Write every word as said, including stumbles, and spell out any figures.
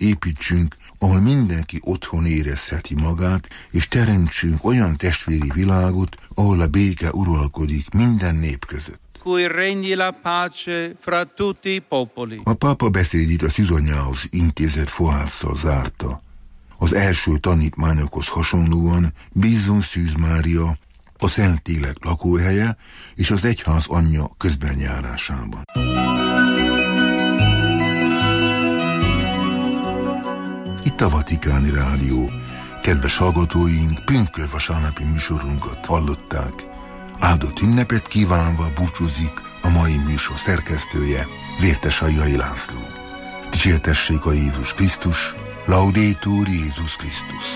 építsünk, ahol mindenki otthon érezheti magát, és teremtsünk olyan testvéri világot, ahol a béke uralkodik minden nép között. Cui regni la pace fra tutti i popoli. A pápa beszédét a Szűzanyához intézett fohásszal zárta. Az első tanítmányokhoz hasonlóan bízzon Szűz Mária a Szentlélek lakóhelye és az egyház anyja közbenjárásában. Itt a Vatikáni Rádió. Kedves hallgatóink, pünkösdvasárnapi műsorunkat hallották. Áldott ünnepet kívánva búcsúzik a mai műsor szerkesztője, Vértes Aljai László. Dicsértessék a Jézus Krisztus, Laudetur Jézus Krisztus.